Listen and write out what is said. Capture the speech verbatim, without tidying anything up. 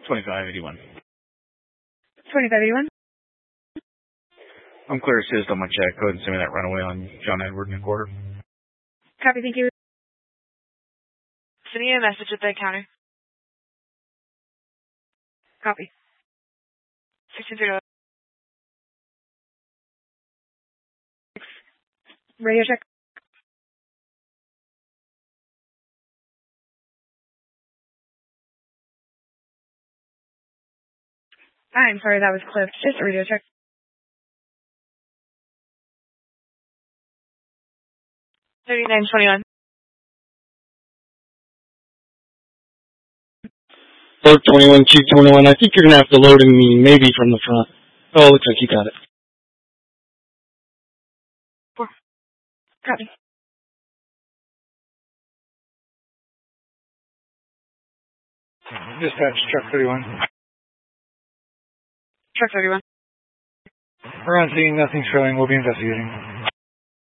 twenty-five eighty-one. twenty-five eighty-one. I'm clear assist on my check. Go ahead and send me that runaway on John Edward in the quarter. Copy, thank you. Sending you a message at the counter. Copy. sixteen thirty. Radio check. I'm sorry, that was clipped. Just a radio check. thirty-nine twenty-one. Load twenty-one, Q twenty-one. I think you're going to have to load me maybe from the front. Oh, looks like you got it. Four. Copy. Dispatch, truck thirty-one. Truck thirty-one. We're on scene, nothing showing. We'll be investigating.